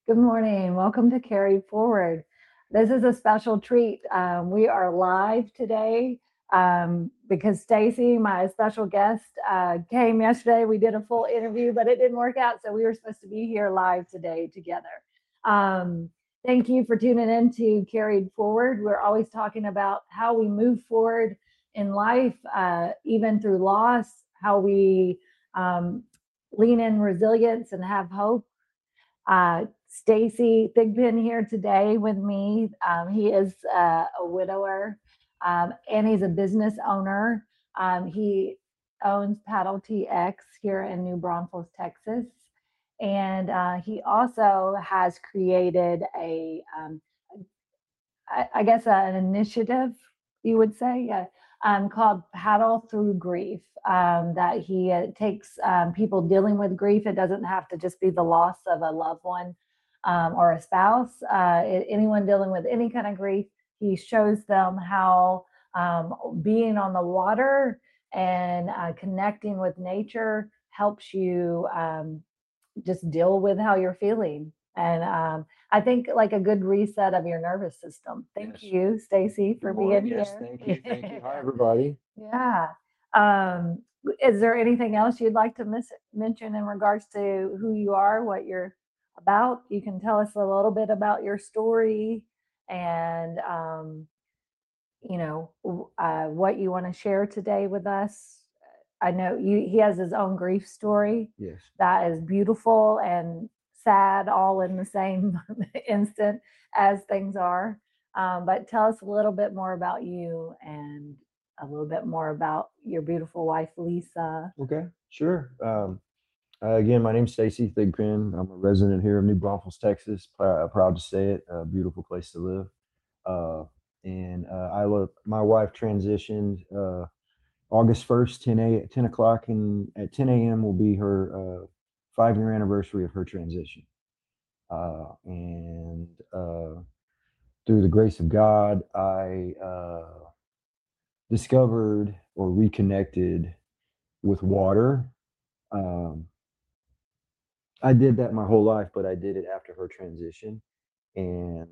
Good morning. Welcome to Carried Forward. This is a special treat. We are live today because Stacy, my special guest, came yesterday. We did a full interview, but it didn't work out. So we were supposed to be here live today together. Um, Thank you for tuning in to Carried Forward. We're always talking about how we move forward in life, even through loss, how we um, lean in resilience and have hope. Stacy Thigpen here today with me. He is a widower and he's a business owner. He owns Paddle TX here in New Braunfels, Texas. And he also has created I guess, an initiative, you would say, called Paddle Through Grief. That he takes people dealing with grief. It doesn't have to just be the loss of a loved one or a spouse. Anyone dealing with any kind of grief, he shows them how being on the water and connecting with nature helps you just deal with how you're feeling. And I think like a good reset of your nervous system. Thank Yes. you, Stacy, for Good being morning. Yes, here. thank you. Thank you. Hi, everybody. Yeah. Um, is there anything else you'd like to mention in regards to who you are, what you're about? You can tell us a little bit about your story and, what you want to share today with us. I know he has his own grief story Yes. that is beautiful and sad all in the same instant as things are. But tell us a little bit more about you and a little bit more about your beautiful wife, Lisa. Okay. Sure. Again, my name's Stacy Thigpen. I'm a resident here of New Braunfels, Texas. Proud to say it. A beautiful place to live. Uh, and I love my wife transitioned August 1st, 10 o'clock, and at 10 a.m. will be her 5 year anniversary of her transition. And through the grace of God, I discovered or reconnected with water. Um, I did that my whole life, but I did it after her transition. And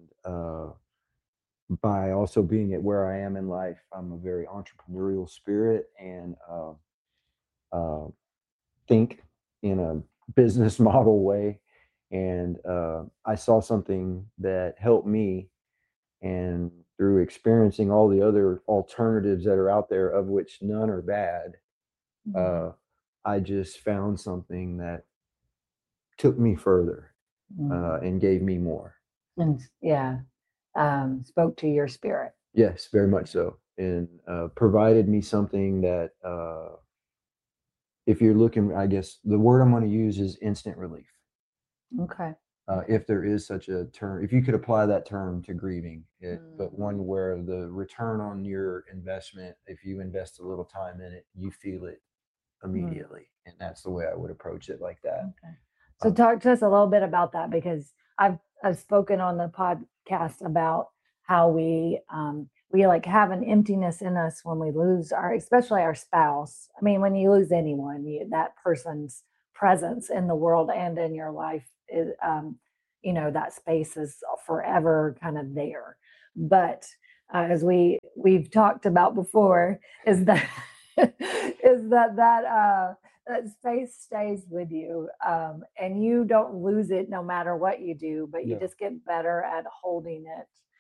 by also being at where I am in life, I'm a very entrepreneurial spirit and uh, think in a business model way. And I saw something that helped me. And through experiencing all the other alternatives that are out there, of which none are bad, Mm, uh, I just found something that took me further mm. and gave me more. And yeah, spoke to your spirit. Yes, very much so. And provided me something that, if you're looking, I guess the word I'm going to use is instant relief. Okay. If there is such a term, if you could apply that term to grieving, but Mm, one where the return on your investment, if you invest a little time in it, you feel it mm. immediately. And that's the way I would approach it, like that. Okay. So Uh, talk to us a little bit about that because I've spoken on the podcast about how we like have an emptiness in us when we lose our, especially our spouse. I mean, when you lose anyone, that person's presence in the world and in your life is, that space is forever kind of there. But as we've talked about before, is that that space stays with you, and you don't lose it no matter what you do, but you no, just get better at holding it